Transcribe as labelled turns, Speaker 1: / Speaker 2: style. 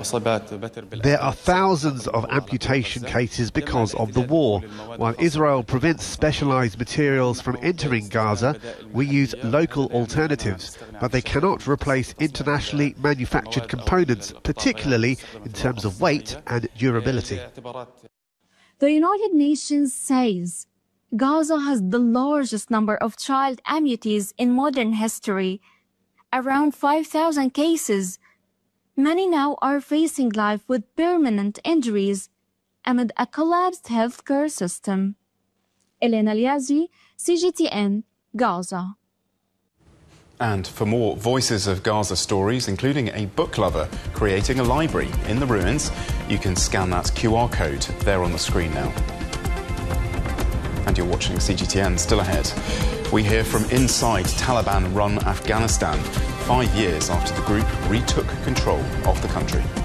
Speaker 1: There are thousands of amputation cases because of the war. While Israel prevents specialized materials from entering Gaza, we use local alternatives, but they cannot replace internationally manufactured components, particularly in terms of weight and durability.
Speaker 2: The United Nations says Gaza has the largest number of child amputees in modern history, around 5,000 cases. Many now are facing life with permanent injuries amid a collapsed healthcare system. Elena Liazzi, CGTN, Gaza.
Speaker 3: And for more Voices of Gaza stories, including a book lover creating a library in the ruins, you can scan that QR code there on the screen now. And you're watching CGTN. Still ahead, we hear from inside Taliban-run Afghanistan, 5 years after the group retook control of the country.